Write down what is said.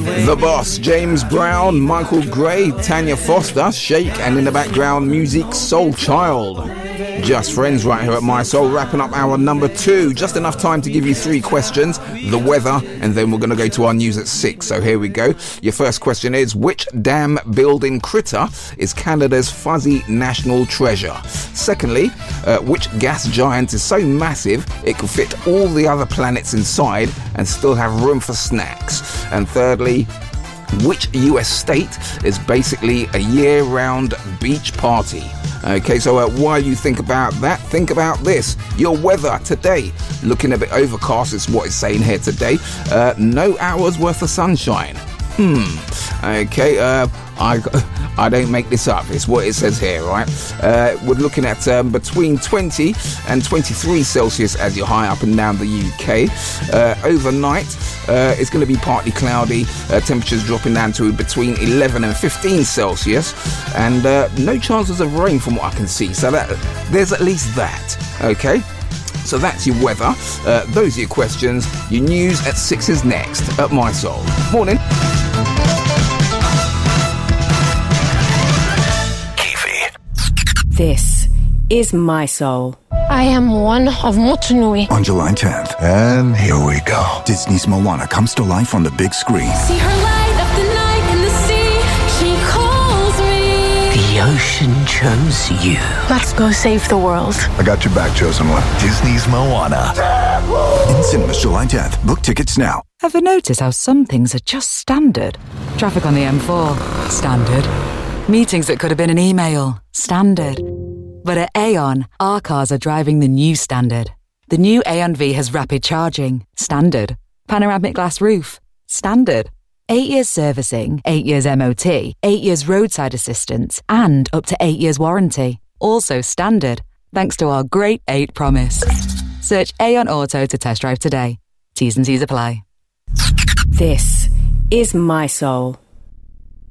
The Boss, James Brown, Michael Gray, Tanya Foster, Shake, and in the background music, Soul Child. Just Friends right here at My Soul, wrapping up hour number 2. Just enough time to give you 3 questions, the weather, and then we're going to go to our news at 6. So here we go. Your first question is, which dam building critter is Canada's fuzzy national treasure? Secondly, which gas giant is so massive it could fit all the other planets inside and still have room for snacks? And thirdly, which US state is basically a year-round beach party? Okay, so while you think about that, think about this. Your weather today, looking a bit overcast is what it's saying here today. No hours worth of sunshine. Okay, I don't make this up. It's what it says here, right? We're looking at between 20 and 23 Celsius as you're high up and down the UK. Overnight, it's going to be partly cloudy. Temperatures dropping down to between 11 and 15 Celsius. And no chances of rain from what I can see. So there's at least that, okay? So that's your weather. Those are your questions. Your news at 6 is next at My Soul. Morning. This is My Soul. I am one of Motunui. On July 10th, and here we go. Disney's Moana comes to life on the big screen. See her light up the night in the sea. She calls me. The ocean chose you. Let's go save the world. I got your back, chosen one. Disney's Moana. In cinemas July 10th. Book tickets now. Ever notice how some things are just standard? Traffic on the M4, standard. Meetings that could have been an email, standard. But at Aon, our cars are driving the new standard. The new Aon V has rapid charging, standard. Panoramic glass roof, standard. 8 years servicing, 8 years MOT, 8 years roadside assistance, and up to 8 years warranty. Also standard, thanks to our great 8 promise. Search Aon Auto to test drive today. T's and C's apply. This is My Soul.